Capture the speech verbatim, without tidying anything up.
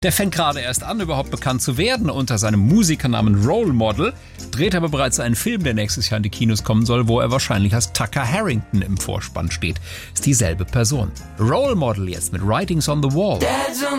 Der fängt gerade erst an, überhaupt bekannt zu werden unter seinem Musikernamen Role Model, dreht aber bereits einen Film, der nächstes Jahr in die Kinos kommen soll, wo er wahrscheinlich als Tucker Harrington im Vorspann steht. Ist dieselbe Person. Role Model jetzt mit Writings on the Wall.